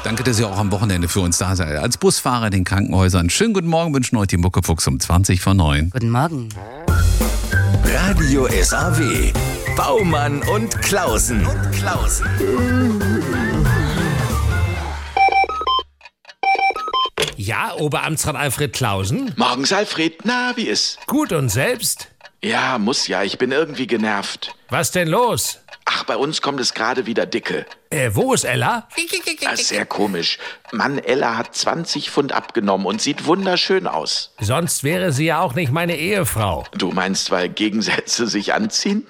Danke, dass ihr auch am Wochenende für uns da seid. Als Busfahrer in den Krankenhäusern. Schönen guten Morgen, wünschen euch die Muckefuchs um 20:09. Guten Morgen. Radio SAW. Baumann und Klausen. Ja, Oberamtsrat Alfred Klausen? Morgens, Alfred. Na, wie ist? Gut und selbst? Ja, muss ja. Ich bin irgendwie genervt. Was denn los? Ach, bei uns kommt es gerade wieder dicke. Wo ist Ella? Das ist sehr komisch. Mann, Ella hat 20 Pfund abgenommen und sieht wunderschön aus. Sonst wäre sie ja auch nicht meine Ehefrau. Du meinst, weil Gegensätze sich anziehen?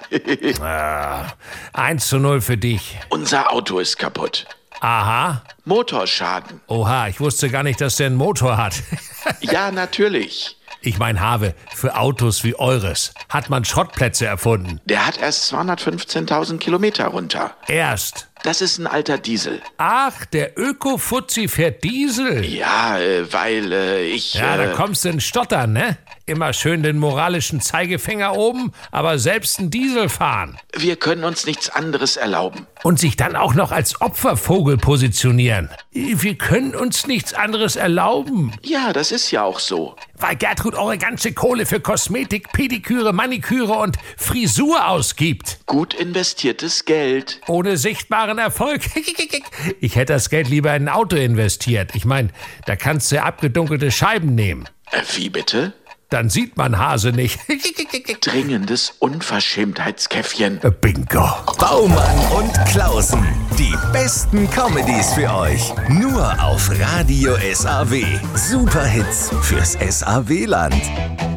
1:0 für dich. Unser Auto ist kaputt. Aha. Motorschaden. Oha, ich wusste gar nicht, dass der einen Motor hat. Ja, natürlich. Ich mein, Have, für Autos wie eures hat man Schrottplätze erfunden. Der hat erst 215.000 Kilometer runter. Erst. Das ist ein alter Diesel. Ach, der Öko-Fuzzi fährt Diesel. Ja, weil ich... Ja, da kommst du in Stottern, ne? Immer schön den moralischen Zeigefinger oben, aber selbst einen Diesel fahren. Wir können uns nichts anderes erlauben. Und sich dann auch noch als Opfervogel positionieren. Wir können uns nichts anderes erlauben. Ja, das ist ja auch so. Weil Gertrud eure ganze Kohle für Kosmetik, Pediküre, Maniküre und Frisur ausgibt. Gut investiertes Geld. Ohne sichtbaren Erfolg. Ich hätte das Geld lieber in ein Auto investiert. Ich meine, da kannst du abgedunkelte Scheiben nehmen. Wie bitte? Dann sieht man Hase nicht. Dringendes Unverschämtheitskäffchen. Bingo. Baumann und Klausen. Die besten Comedies für euch. Nur auf Radio SAW. Superhits fürs SAW-Land.